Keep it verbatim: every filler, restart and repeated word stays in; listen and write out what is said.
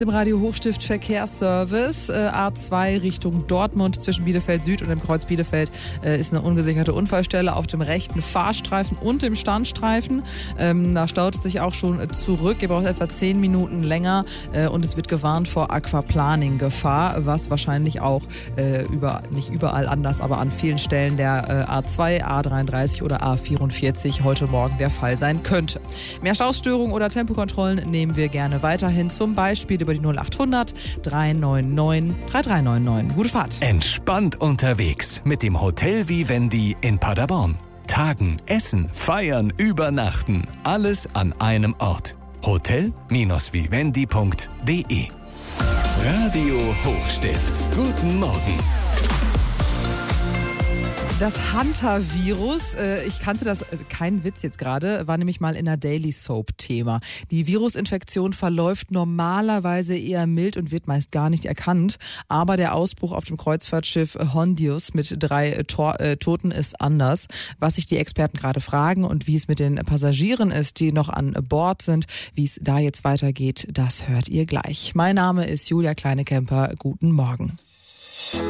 Im Radio Hochstift Verkehrsservice, äh, A zwei Richtung Dortmund zwischen Bielefeld Süd und dem Kreuz Bielefeld äh, ist eine ungesicherte Unfallstelle auf dem rechten Fahrstreifen und dem Standstreifen. Ähm, da staut es sich auch schon zurück. Ihr braucht etwa zehn Minuten länger äh, und es wird gewarnt vor Aquaplaning-Gefahr, was wahrscheinlich auch äh, über, nicht überall anders, aber an vielen Stellen der äh, A zwei, A dreiunddreißig oder A vierundvierzig heute Morgen der Fall sein könnte. Mehr Stausstörungen oder Tempokontrollen nehmen wir gerne weiterhin, zum Beispiel über die null acht hundert drei neun neun drei drei neun neun. Gute Fahrt. Entspannt unterwegs mit dem Hotel Vivendi in Paderborn. Tagen, essen, feiern, übernachten. Alles an einem Ort. hotel Vivendi punkt de. Radio Hochstift. Guten Morgen. Das Hunter-Virus, äh, ich kannte das, äh, kein Witz jetzt gerade, war nämlich mal in der Daily Soap Thema. Die Virusinfektion verläuft normalerweise eher mild und wird meist gar nicht erkannt. Aber der Ausbruch auf dem Kreuzfahrtschiff Hondius mit drei äh, Tor, äh, Toten ist anders. Was sich die Experten gerade fragen und wie es mit den Passagieren ist, die noch an Bord sind, wie es da jetzt weitergeht, das hört ihr gleich. Mein Name ist Julia Kleinekemper. Guten Morgen.